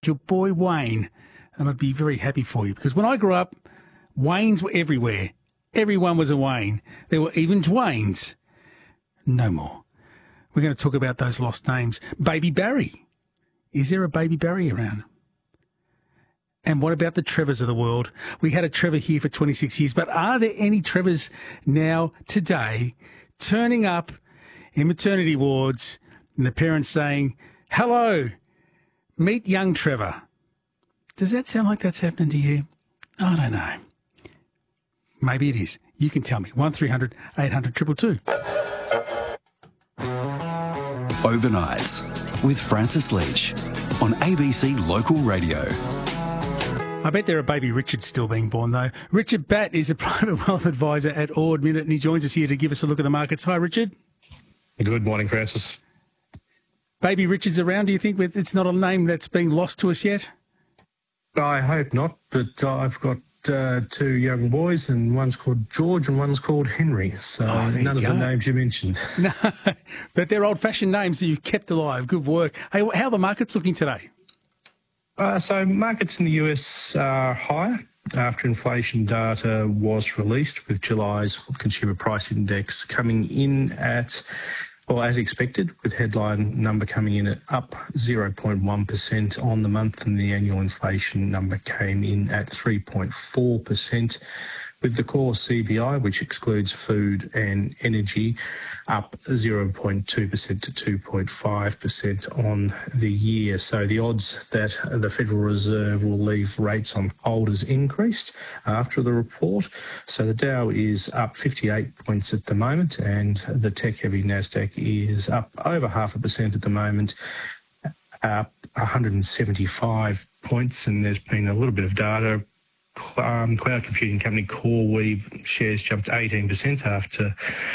your boy Wayne, and I'd be very happy for you. Because when I grew up, Waynes were everywhere. Everyone was a Wayne. There were even Dwaynes. No more. We're going to talk about those lost names. Baby Barry. Is there a Baby Barry around? And what about the Trevors of the world? We had a Trevor here for 26 years, but are there any Trevors now, today, turning up in maternity wards and the parents saying, hello, meet young Trevor? Does that sound like that's happening to you? I don't know. Maybe it is. You can tell me. 1300 800 222. Overnights with Francis Leach on ABC Local Radio. I bet there are baby Richards still being born, though. Richard Batt is a private wealth advisor at Ord Minnett, and he joins us here to give us a look at the markets. Hi, Richard. Good morning, Francis. Baby Richards around, do you think it's not a name that's been lost to us yet? I hope not, but I've got two young boys, and one's called George and one's called Henry, so none of the names you mentioned. No, but they're old-fashioned names that you've kept alive. Good work. Hey, how are the markets looking today? So markets in the US are higher after inflation data was released, with July's consumer price index coming in at, well, as expected, with headline number coming in at up 0.1% on the month, and the annual inflation number came in at 3.4%, with the core CPI, which excludes food and energy, up 0.2% to 2.5% on the year. So the odds that the Federal Reserve will leave rates on hold has increased after the report. So the Dow is up 58 points at the moment, and the tech-heavy Nasdaq is up over 0.5% at the moment, up 175 points, and there's been a little bit of data. Cloud computing company CoreWeave shares jumped 18% after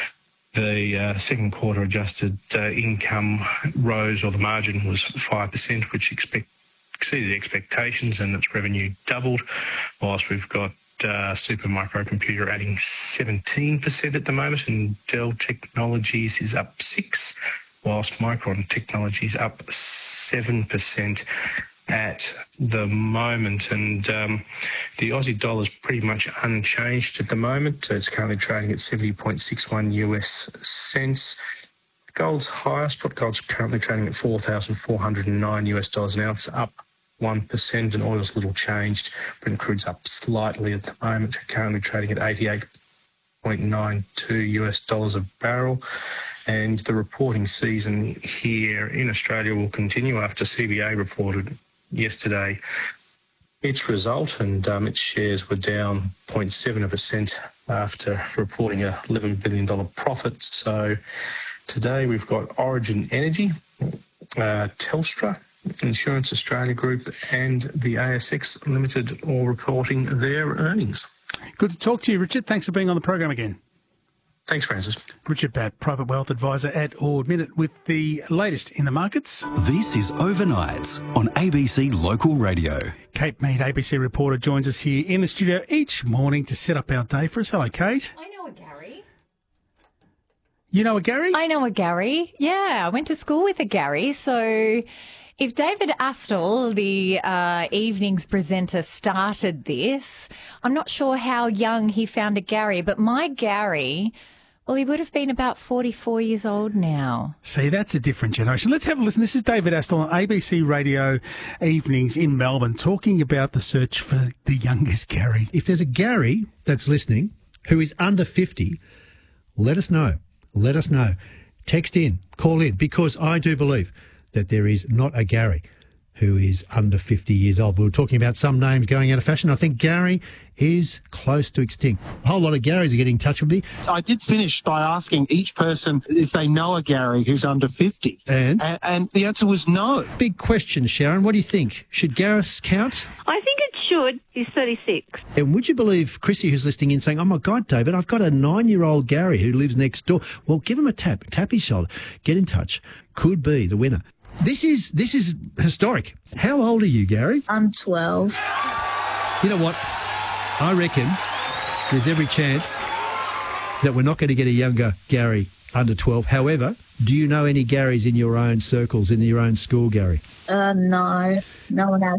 the second quarter adjusted income rose, or the margin was 5%, which exceeded expectations, and its revenue doubled, whilst we've got Supermicro Computer adding 17% at the moment, and Dell Technologies is up 6%, whilst Micron Technologies up 7%. At the moment, and the Aussie dollar is pretty much unchanged at the moment. It's currently trading at 70.61 US cents. Gold's higher. Spot gold's currently trading at $4,409 US dollars an ounce, up 1%, and oil's little changed. Brent crude's up slightly at the moment, currently trading at 88.92 US dollars a barrel. And the reporting season here in Australia will continue after CBA reported yesterday its result, and its shares were down 0.7% after reporting a $11 billion profit. So today we've got Origin Energy, Telstra, Insurance Australia Group and the ASX Limited all reporting their earnings. Good to talk to you, Richard. Thanks for being on the program again. Thanks, Francis. Richard Batt, private wealth advisor at Ord Minnett, with the latest in the markets. This is Overnights on ABC Local Radio. Kate Mead, ABC reporter, joins us here in the studio each morning to set up our day for us. Hello, Kate. I know a Gary. You know a Gary? I know a Gary. Yeah, I went to school with a Gary. So if David Astle, the evenings presenter, started this, I'm not sure how young he found a Gary, but my Gary, well, he would have been about 44 years old now. See, that's a different generation. Let's have a listen. This is David Astle on ABC Radio Evenings in Melbourne, talking about the search for the youngest Gary. If there's a Gary that's listening who is under 50, let us know. Let us know. Text in, call in, because I do believe that there is not a Gary who is under 50 years old. We were talking about some names going out of fashion. I think Gary is close to extinct. A whole lot of Garys are getting in touch with me. I did finish by asking each person if they know a Gary who's under 50. And the answer was no. Big question, Sharon. What do you think? Should Gareth count? I think it should. He's 36. And would you believe Chrissy, who's listening in, saying, oh, my God, David, I've got a 9-year-old Gary who lives next door. Well, give him a tap his shoulder, get in touch. Could be the winner. This is historic. How old are you, Gary? I'm 12. You know what? I reckon there's every chance that we're not going to get a younger Gary under 12. However, do you know any Garys in your own circles, in your own school, Gary? No. No one has